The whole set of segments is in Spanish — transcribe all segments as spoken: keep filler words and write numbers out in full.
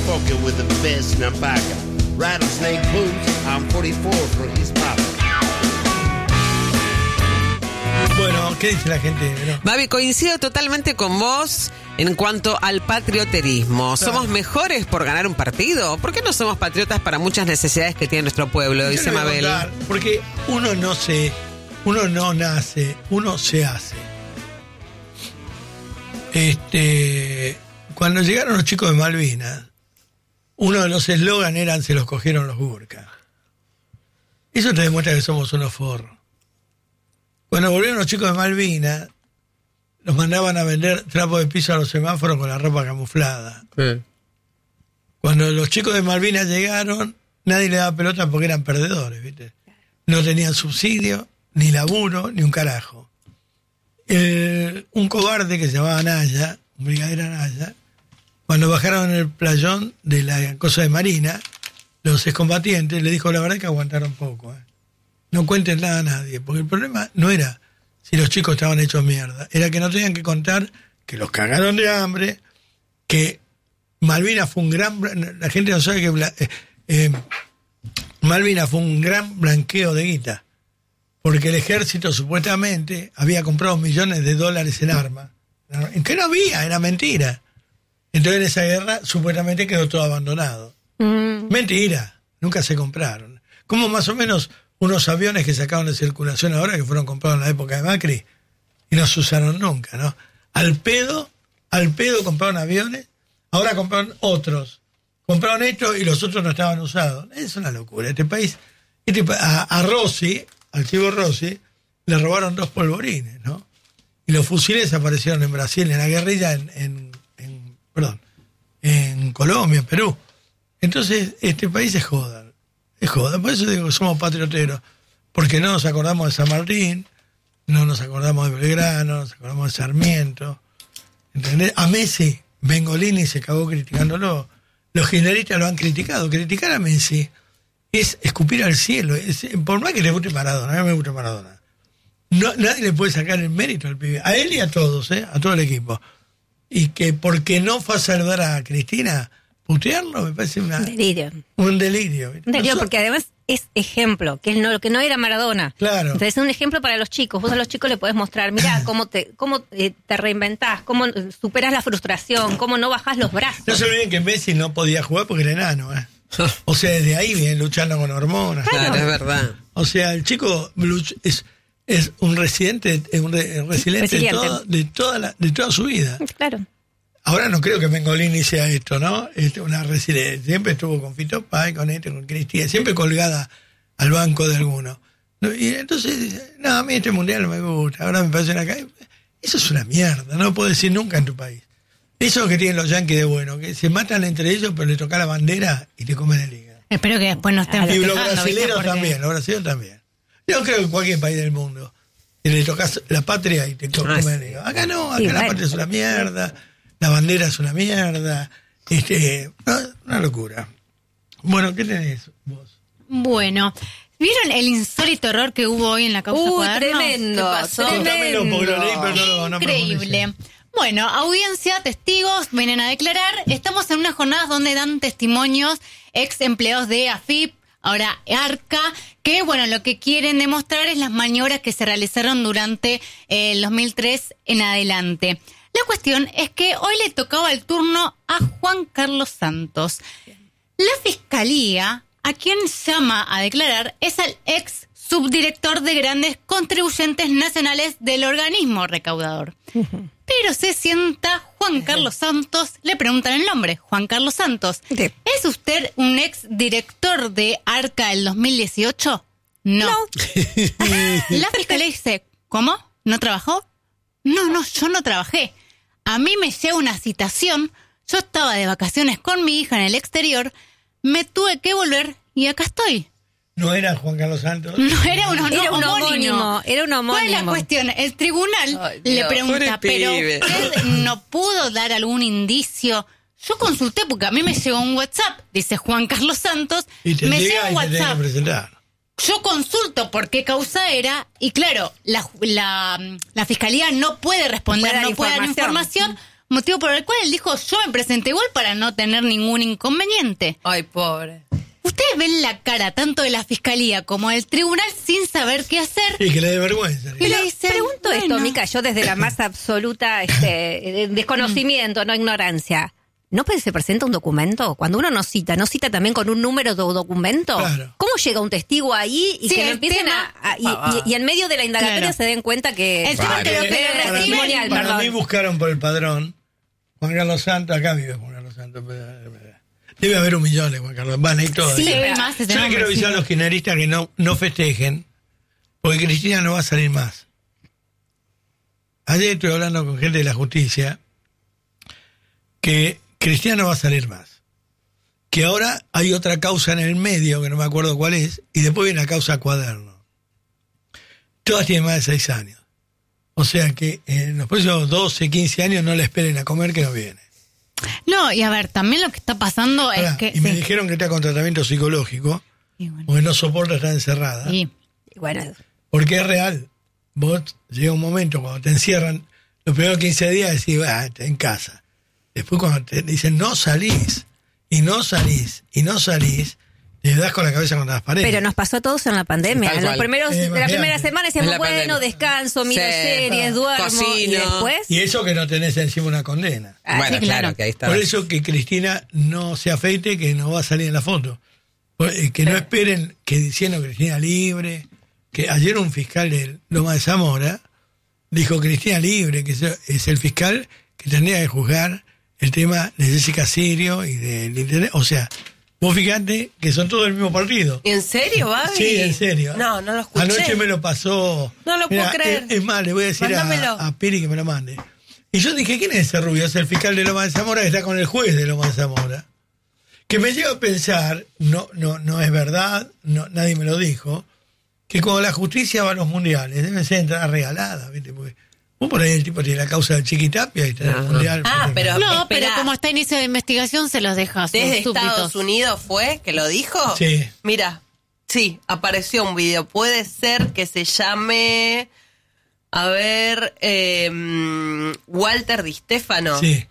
walking with the best nampaca. Rattlesnake boots, I'm forty-four for his papa. Bueno, ¿qué dice la gente? ¿No? Babi, coincido totalmente con vos en cuanto al patrioterismo. ¿Somos mejores por ganar un partido? ¿Por qué no somos patriotas para muchas necesidades que tiene nuestro pueblo? Yo Dice le voy a Mabel. contar, porque uno no se, uno no nace, uno se hace. Este, cuando llegaron los chicos de Malvinas, uno de los eslogan eran "se los cogieron los Gurkas". Eso te demuestra que somos unos forros. Cuando volvieron los chicos de Malvinas, los mandaban a vender trapos de piso a los semáforos con la ropa camuflada. Sí. Cuando los chicos de Malvinas llegaron, nadie le daba pelota porque eran perdedores, ¿viste? No tenían subsidio, ni laburo, ni un carajo. El, un cobarde que se llamaba Naya, un brigadero Naya, cuando bajaron en el playón de la cosa de Marina, los excombatientes le dijo: la verdad que aguantaron poco, ¿eh? No cuenten nada a nadie, porque el problema no era si los chicos estaban hechos mierda, era que no tenían que contar que los cagaron de hambre, que Malvinas fue un gran... La gente no sabe que eh, eh, Malvinas fue un gran blanqueo de guita, porque el ejército supuestamente había comprado millones de dólares en armas, que no había, era mentira. Entonces en esa guerra supuestamente quedó todo abandonado. Mm. Mentira, nunca se compraron. Como más o menos unos aviones que sacaron de circulación ahora, que fueron comprados en la época de Macri y no se usaron nunca, ¿no? Al pedo, al pedo compraron aviones, ahora compraron otros. Compraron estos y los otros no estaban usados. Es una locura. Este país, este, a, a Rossi, al chivo Rossi, le robaron dos polvorines, ¿no? Y los fusiles aparecieron en Brasil, en la guerrilla, en, en, en perdón, en Colombia, en Perú. Entonces, este país es joda. Es joda, por eso digo que somos patrioteros, porque no nos acordamos de San Martín, no nos acordamos de Belgrano, no nos acordamos de Sarmiento, ¿entendés? A Messi, Bengolini se cagó criticándolo, los kirchneristas lo han criticado. Criticar a Messi es escupir al cielo, es, por más que le guste Maradona, a mí me gusta Maradona, no, nadie le puede sacar el mérito al pibe, a él y a todos, ¿eh? A todo el equipo, y que porque no fue a saludar a Cristina, putearlo me parece una, delirio. un delirio. Un delirio, porque además es ejemplo, que no, que no era Maradona. Claro. Entonces es un ejemplo para los chicos. Vos a los chicos le podés mostrar, mirá, cómo te cómo te reinventás, cómo superás la frustración, cómo no bajás los brazos. No se olviden que Messi no podía jugar porque era enano, ¿eh? O sea, desde ahí vienen luchando con hormonas. Claro, es verdad. O sea, el chico es, es un residente, es un re, resiliente de toda, de, toda la, de toda su vida. Claro. Ahora no creo que Bengolini sea esto, ¿no? Es una resiliencia. Siempre estuvo con Fito Páez, con este, con Cristina, siempre colgada al banco de alguno. Y entonces dice: no, a mí este mundial no me gusta, ahora me parece acá. Eso es una mierda, no lo puedo decir nunca en tu país. Eso que tienen los yanquis de bueno, que se matan entre ellos, pero le toca la bandera y te comen el hígado. Espero que después no estén Y los festejando, brasileños ¿viste? también, los brasileños también. Yo creo que en cualquier país del mundo, y le tocas la patria y te comen el hígado. Acá no, acá sí, la bueno. patria es una mierda. La bandera es una mierda, este, una locura. Bueno, ¿qué tenés vos? Bueno, ¿vieron el insólito error que hubo hoy en la causa Uy, Cuadernos? tremendo, ¿Qué pasó? tremendo. Porque lo leí, pero no, no Increíble. Bueno, audiencia, testigos, vienen a declarar. Estamos en unas jornadas donde dan testimonios ex empleados de A F I P, ahora ARCA, que bueno, lo que quieren demostrar es las maniobras que se realizaron durante eh, el dos mil tres en adelante. La cuestión es que hoy le tocaba el turno a Juan Carlos Santos. La fiscalía, a quien llama a declarar, es al ex subdirector de grandes contribuyentes nacionales del organismo recaudador. Uh-huh. Pero se sienta Juan Carlos Santos, le preguntan el nombre, Juan Carlos Santos. Sí. ¿Es usted un ex director de ARCA del dos mil dieciocho? No. no. La fiscalía dice, ¿cómo? ¿No trabajó? No, no, yo no trabajé. A mí me llega una citación, yo estaba de vacaciones con mi hija en el exterior, me tuve que volver y acá estoy. ¿No era Juan Carlos Santos? No, era un, no, era un homónimo. homónimo. Era un homónimo. ¿Cuál es la cuestión? El tribunal Ay, le pregunta, pero ¿usted no pudo dar algún indicio? Yo consulté porque a mí me llegó un WhatsApp, dice Juan Carlos Santos, y te me llega llegó un y te WhatsApp. que presentar. Yo consulto por qué causa era, y claro, la, la, la fiscalía no puede responder, no puede no puede dar información. información, motivo por el cual él dijo, yo me presenté igual para no tener ningún inconveniente. Ay, pobre. Ustedes ven la cara tanto de la fiscalía como del tribunal sin saber qué hacer. Y que le dé vergüenza. Y le dicen, Pregunto bueno. esto, Mica, yo desde la más absoluta este, desconocimiento, no ignorancia. ¿No se presenta un documento? Cuando uno no cita, ¿no cita también con un número de documento? Claro. ¿Cómo llega un testigo ahí y Sí, que lo el empiecen tema- a... a- y, y- y en medio de la indagatoria Claro. se den cuenta que... El tema Vale. que lo que le Eh, Para mí, testimonial, para perdón. mí buscaron por el padrón Juan Carlos Santos, acá vive Juan Carlos Santos. Debe haber un millón de Juan Carlos, van ahí todos. Sí, Yo hay más, ese le nombre, quiero avisar sí. a los kirchneristas que no, no festejen, porque Cristina no va a salir más. Ayer estuve hablando con gente de la justicia que Cristina no va a salir más. Que ahora hay otra causa en el medio, que no me acuerdo cuál es, y después viene la causa Cuaderno. Todas tienen más de seis años. O sea que en los próximos doce, quince años no le esperen a comer que no viene. No, y a ver, también lo que está pasando Ahora, es que... y me sí. dijeron que está con tratamiento psicológico, Y bueno, porque no soporta estar encerrada. sí. Y bueno, Porque es real. Vos llega un momento cuando te encierran, los primeros quince días decís, ah, está en casa. Después cuando te dicen no salís, y no salís, y no salís, le das con la cabeza contra las paredes. pero nos pasó a todos en la pandemia. Tal En los cual. primeros, Eh, de la imagínate. primera semana En decíamos, la bueno, pandemia. descanso, miro Sí. series, duermo. Y Cocino. después... Y eso que no tenés encima una condena. Ah, bueno, sí, claro, claro. que ahí está. Por eso que Cristina no se afeite, que no va a salir en la foto. Por- eh, Que no esperen que diciendo Cristina libre, que ayer un fiscal de Loma de Zamora dijo Cristina libre, que es- es el fiscal que tendría que juzgar el tema de Jessica Sirio y del internet. O sea, vos fijate que son todos del mismo partido. ¿En serio, Babi? Sí, en serio. No, no lo escuché. Anoche me lo pasó. No lo puedo creer. Es, es más, le voy a decir Mándamelo. a, a Piri que me lo mande. Y yo dije, ¿quién es ese rubio? Es el fiscal de Loma de Zamora que está con el juez de Loma de Zamora. Que me lleva a pensar, no, no, no es verdad, no, nadie me lo dijo, que cuando la justicia va a los mundiales, deben ser entradas regaladas, ¿viste? Porque vos por ahí el tipo tiene la causa de Chiquitapia y está en el mundial. Ah, pero No, espera, pero como está inicio de investigación se los deja a sus ¿desde súbditos. Estados Unidos fue que lo dijo? Sí. Mira, sí, apareció un video. Puede ser que se llame, a ver, eh, Walter Di Stefano. Sí.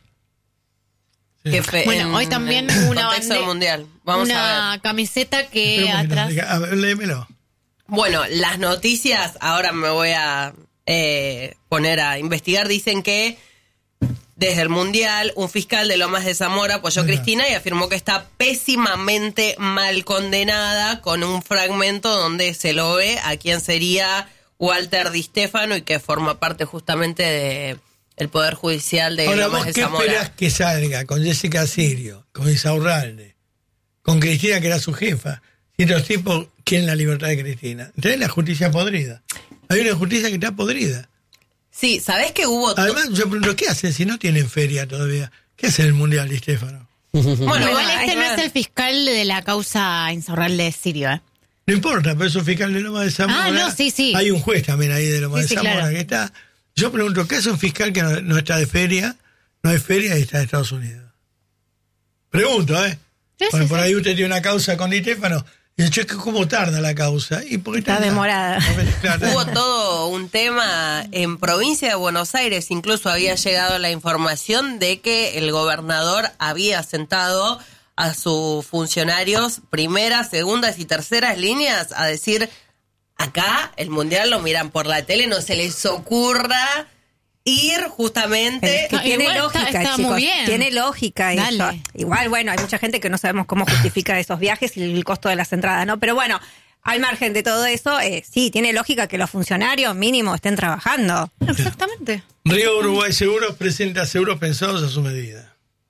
Sí. Que fue Bueno, en- hoy también en una contexto bande- mundial. Vamos una a ver. camiseta que Espera un poquito, atrás... deja- a ver, léemelo. Bueno, las noticias, ahora me voy a eh, poner a investigar, dicen que desde el Mundial, un fiscal de Lomas de Zamora apoyó a Ajá. Cristina y afirmó que está pésimamente mal condenada, con un fragmento donde se lo ve a quien sería Walter Di Stefano y que forma parte justamente de el Poder Judicial de Ahora, Lomas vos, de ¿qué Zamora. esperás que salga con Jessica Sirio, con Isaurralde, con Cristina, que era su jefa? Y los tipos quieren la libertad de Cristina. Entonces la justicia podrida. Hay una justicia que está podrida. Sí, ¿sabés que hubo... to- Además, yo pregunto, ¿qué hacen si no tienen feria todavía? ¿Qué hace el Mundial, Di Stefano? Bueno, Igual bueno, este hay no que es ver. el fiscal de la causa Insaurralde de Sirio, ¿eh? No importa, pero es un fiscal de Loma de Zamora. Ah, no, sí, sí. Hay un juez también ahí de Loma Sí, de sí, Zamora claro. que está. Yo pregunto, ¿qué hace un fiscal que no, no está de feria? No hay feria y está en Estados Unidos. Pregunto, ¿eh? Sí, Porque sí, por sí. ahí usted tiene una causa con Di Stefano. Y el cheque, ¿cómo tarda la causa? Y porque Está demorada. Claro, Hubo todo un tema en provincia de Buenos Aires, incluso había llegado la información de que el gobernador había sentado a sus funcionarios primeras, segundas y terceras líneas a decir, acá el mundial lo miran por la tele, no se les ocurra ir justamente... Que No, tiene igual lógica, está- está chicos. muy bien. Tiene lógica eso. Dale. Igual, bueno, hay mucha gente que no sabemos cómo justifica esos viajes y el costo de las entradas, ¿no? Pero bueno, al margen de todo eso, eh, sí, tiene lógica que los funcionarios mínimo estén trabajando. Exactamente. Río Uruguay Seguros presenta seguros pensados a su medida.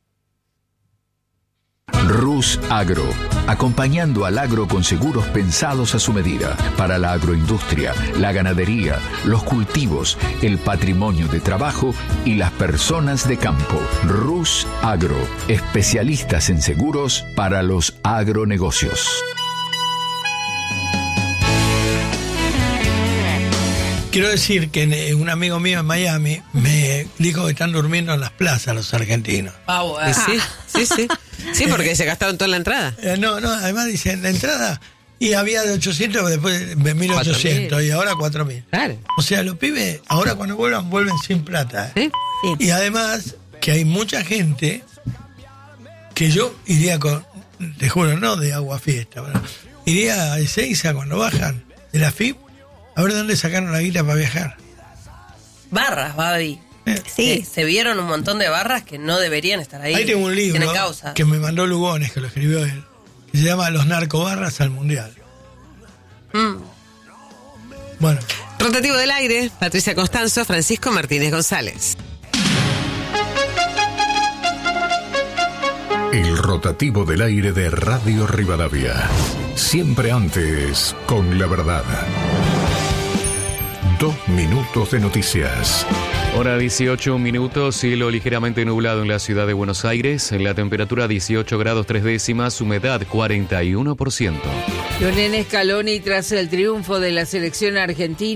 Rus Agro, acompañando al agro con seguros pensados a su medida, para la agroindustria, la ganadería, los cultivos, el patrimonio de trabajo y las personas de campo. Rus Agro, especialistas en seguros para los agronegocios. Quiero decir que eh, un amigo mío en Miami me dijo que están durmiendo en las plazas los argentinos. Ah, bueno. Sí, sí, sí. Sí, porque se gastaron toda la entrada. Eh, no, no, además dicen la entrada y había de ochocientos, después de mil ochocientos y ahora cuatro mil. Claro. O sea, los pibes ahora cuando vuelvan, vuelven sin plata. ¿eh? ¿Sí? Sí. Y además que hay mucha gente que yo iría con, te juro, no de agua fiesta, bueno, iría a Ezeiza cuando bajan de la F I P a ver dónde sacaron la guita para viajar. Barras, Babi. Eh. Sí. Eh, se vieron un montón de barras que no deberían estar ahí. Ahí tengo un libro Tienen causa. que me mandó Lugones, que lo escribió él, que se llama Los narcobarras al mundial. Mm. Bueno, Rotativo del aire, Patricia Constanzo, Francisco Martínez González. El rotativo del aire de Radio Rivadavia. Siempre antes, con la verdad. Dos minutos de noticias. Hora dieciocho minutos, cielo ligeramente nublado en la ciudad de Buenos Aires, la temperatura dieciocho grados tres décimas, humedad cuarenta y uno por ciento. Lionel Scaloni, tras el triunfo de la selección argentina,